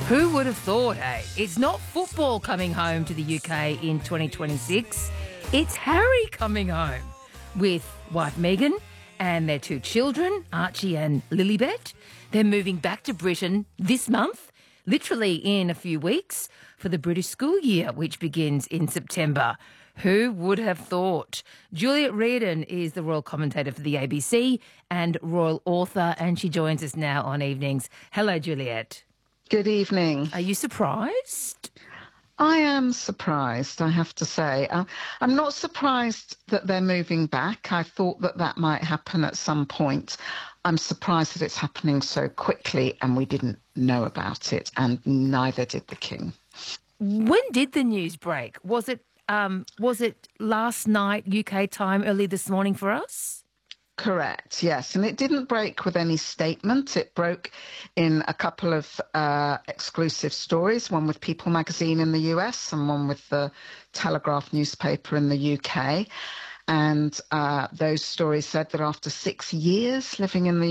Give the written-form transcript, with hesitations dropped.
Who would have thought, hey? It's not football coming home to the UK in 2026. It's Harry coming home with wife Meghan and their two children, Archie and Lilibet. They're moving back to Britain this month, literally in a few weeks, for the British school year, which begins in September. Who would have thought? Juliet Reardon is the royal commentator for the ABC and royal author, and she joins us now on evenings. Hello, Juliet. Good evening. Are you surprised? I am surprised, I have to say. I'm not surprised that they're moving back. I thought that that might happen at some point. I'm surprised that it's happening so quickly and we didn't know about it, and neither did the King. When did the news break? Was it last night UK time, early this morning for us? Correct, yes. And it didn't break with any statement. It broke in a couple of exclusive stories, one with People magazine in the US and one with the Telegraph newspaper in the UK. And those stories said that after 6 years living in the